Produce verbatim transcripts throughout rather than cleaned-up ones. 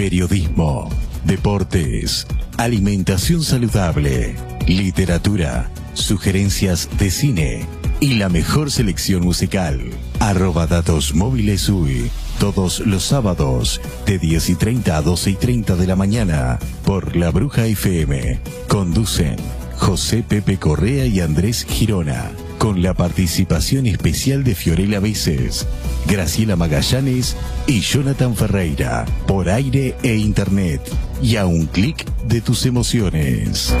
periodismo, deportes, alimentación saludable, literatura, sugerencias de cine y la mejor selección musical. Arroba Datos Móviles U I, todos los sábados de diez y treinta a doce y treinta de la mañana por La Bruja F M. Conducen José Pepe Correa y Andrés Girona, con la participación especial de Fiorella Veces, Graciela Magallanes y Jonathan Ferreira, por aire e internet, y a un clic de tus emociones.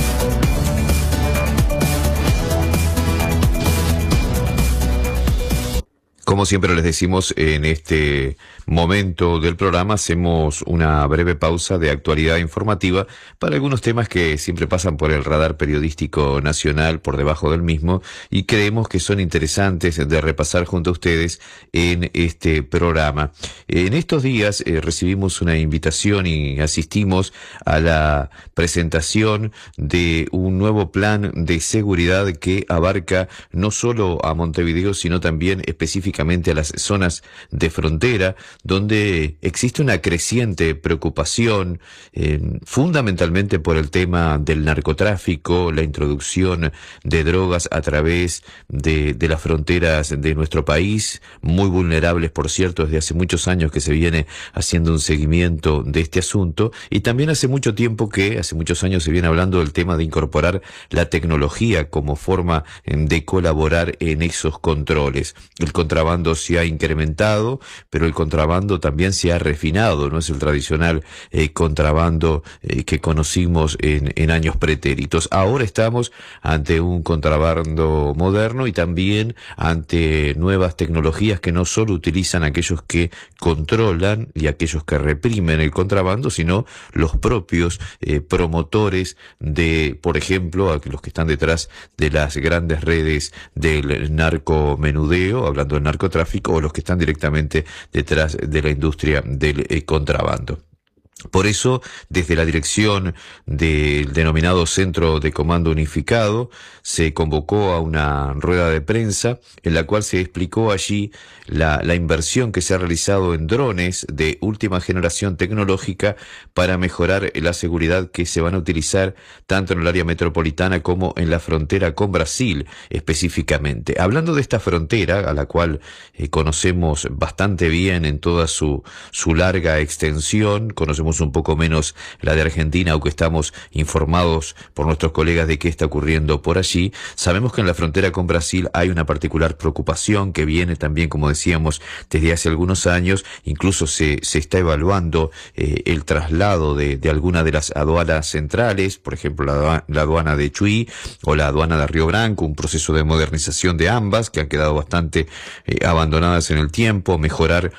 Como siempre les decimos, en este momento del programa hacemos una breve pausa de actualidad informativa para algunos temas que siempre pasan por el radar periodístico nacional, por debajo del mismo, y creemos que son interesantes de repasar junto a ustedes en este programa. En estos días eh, recibimos una invitación y asistimos a la presentación de un nuevo plan de seguridad que abarca no solo a Montevideo, sino también específicamente a las zonas de frontera, donde existe una creciente preocupación, eh, fundamentalmente por el tema del narcotráfico, la introducción de drogas a través de, de las fronteras de nuestro país, muy vulnerables, por cierto, desde hace muchos años que se viene haciendo un seguimiento de este asunto, y también hace mucho tiempo que, hace muchos años se viene hablando del tema de incorporar la tecnología como forma eh, de colaborar en esos controles. El contrabando se ha incrementado, pero el contrabando también se ha refinado, no es el tradicional eh, contrabando eh, que conocimos en, en años pretéritos. Ahora estamos ante un contrabando moderno y también ante nuevas tecnologías que no solo utilizan aquellos que controlan y aquellos que reprimen el contrabando, sino los propios eh, promotores de, por ejemplo, a los que están detrás de las grandes redes del narcomenudeo, hablando del narcotráfico, o los que están directamente detrás de la industria del eh, contrabando. Por eso, desde la dirección del denominado Centro de Comando Unificado, se convocó a una rueda de prensa en la cual se explicó allí la, la inversión que se ha realizado en drones de última generación tecnológica para mejorar la seguridad que se van a utilizar tanto en el área metropolitana como en la frontera con Brasil específicamente. Hablando de esta frontera, a la cual eh, conocemos bastante bien en toda su, su larga extensión, conocemos un poco menos la de Argentina, aunque estamos informados por nuestros colegas de qué está ocurriendo por allí. Sabemos que en la frontera con Brasil hay una particular preocupación que viene también, como decíamos, desde hace algunos años. Incluso se, se está evaluando eh, el traslado de, de alguna de las aduanas centrales, por ejemplo la, la aduana de Chuy o la aduana de Río Branco, un proceso de modernización de ambas que han quedado bastante eh, abandonadas en el tiempo, mejorar